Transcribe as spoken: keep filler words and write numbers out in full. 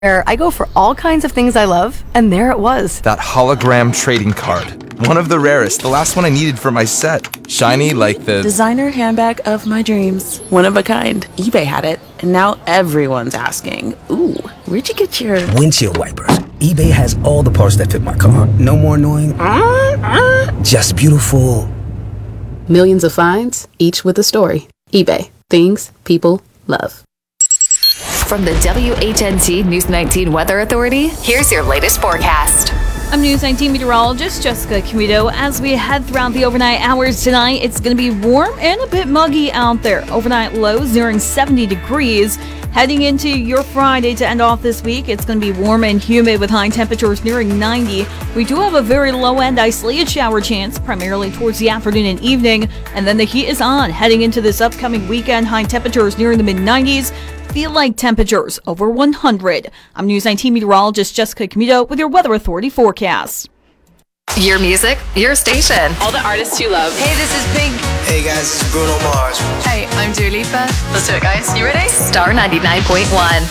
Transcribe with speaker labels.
Speaker 1: where I go for all kinds of things I love, and there it was.
Speaker 2: That hologram trading card. One of the rarest, the last one I needed for my set. Shiny like the...
Speaker 3: designer handbag of my dreams. One of a kind. eBay had it, and now everyone's asking, ooh, where'd you get your...
Speaker 4: windshield wipers. eBay has all the parts that fit my car. No more annoying, just beautiful.
Speaker 5: Millions of finds, each with a story. eBay. Things people love.
Speaker 6: From the W H N T News nineteen Weather Authority, here's your latest forecast.
Speaker 7: I'm News nineteen meteorologist Jessica Camito. As we head throughout the overnight hours tonight, it's going to be warm and a bit muggy out there. Overnight lows nearing seventy degrees. Heading into your Friday to end off this week, it's going to be warm and humid with high temperatures nearing ninety. We do have a very low-end isolated shower chance, primarily towards the afternoon and evening, and then the heat is on. Heading into this upcoming weekend, high temperatures nearing the mid nineties. Feel like temperatures over one hundred. I'm News nineteen meteorologist Jessica Camito with your Weather Authority forecast.
Speaker 6: Your music, your station.
Speaker 8: All the artists you love.
Speaker 9: Hey, this is Pink.
Speaker 10: Hey guys, this is Bruno Mars.
Speaker 6: Hey, I'm Dua Lipa. Let's do it, guys. You ready? Star ninety-nine point one.